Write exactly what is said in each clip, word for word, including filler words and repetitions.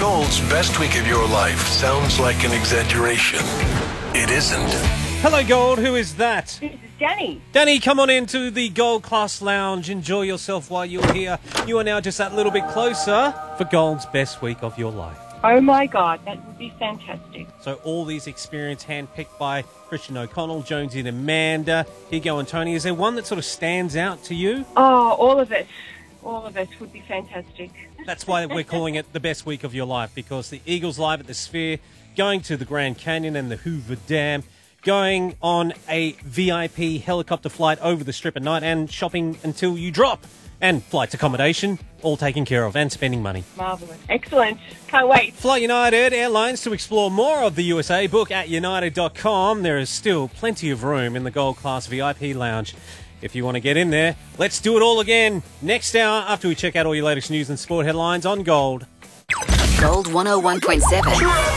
Gold's best week of your life sounds like an exaggeration. It isn't. Hello, Gold. Who is that? This is Danny. Danny, come on into the Gold Class Lounge. Enjoy yourself while you're here. You are now just that little bit closer for Gold's best week of your life. Oh, my God. That would be fantastic. So all these experience handpicked by Christian O'Connell, Jonesy and Amanda, Higo and Tony. Is there one that sort of stands out to you? Oh, all of it. All of it would be fantastic. That's why we're calling it the best week of your life, because the Eagles live at the Sphere, going to the Grand Canyon and the Hoover Dam, going on a V I P helicopter flight over the Strip at night, and shopping until you drop. And flights, accommodation, all taken care of, and spending money. Marvellous. Excellent. Can't wait. Fly United Airlines. To explore more of the U S A, book at united dot com. There is still plenty of room in the Gold Class V I P Lounge. If you want to get in there, let's do it all again next hour after we check out all your latest news and sport headlines on Gold. Gold one oh one point seven.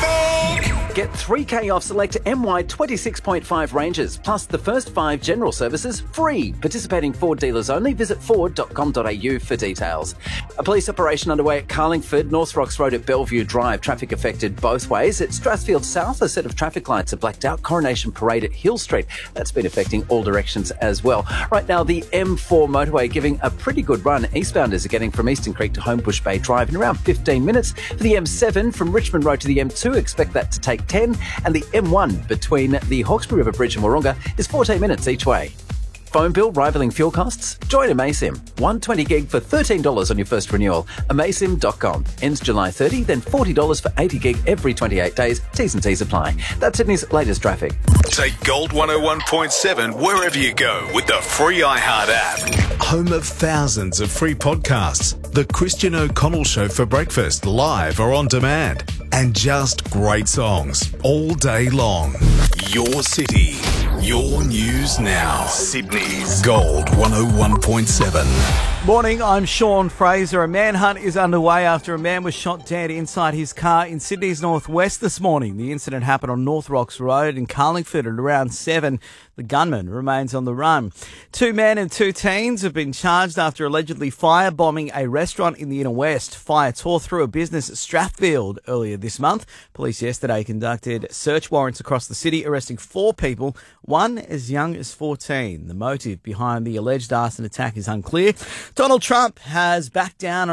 Get three K off select M Y twenty-six point five ranges, plus the first five general services free. Participating Ford dealers only. Visit ford dot com dot a u for details. A police operation underway at Carlingford, North Rocks Road at Bellevue Drive. Traffic affected both ways. At Strathfield South, a set of traffic lights are blacked out. Coronation Parade at Hill Street. That's been affecting all directions as well. Right now, the M four motorway giving a pretty good run. Eastbounders are getting from Eastern Creek to Homebush Bay Drive in around fifteen minutes. For the M seven from Richmond Road to the M two, expect that to take ten, and the M one between the Hawkesbury River Bridge and Wahroonga is fourteen minutes each way. Phone bill rivaling fuel costs? Join Amaysim. one hundred twenty gig for thirteen dollars on your first renewal. Amaysim dot com. Ends July thirtieth, then forty dollars for eighty gig every twenty-eight days. T's and T's apply. That's Sydney's latest traffic. Take Gold one oh one point seven wherever you go with the free iHeart app. Home of thousands of free podcasts. The Christian O'Connell Show for breakfast, live or on demand. And just great songs all day long. Your city, your news now. Sydney's Gold one oh one point seven. Morning, I'm Sean Fraser. A manhunt is underway after a man was shot dead inside his car in Sydney's northwest this morning. The incident happened on North Rocks Road in Carlingford at around seven. The gunman remains on the run. Two men and two teens have been charged after allegedly firebombing a restaurant in the inner west. Fire tore through a business at Strathfield earlier this month. Police yesterday conducted search warrants across the city, arresting four people, one as young as fourteen. The motive behind the alleged arson attack is unclear. Donald Trump has backed down on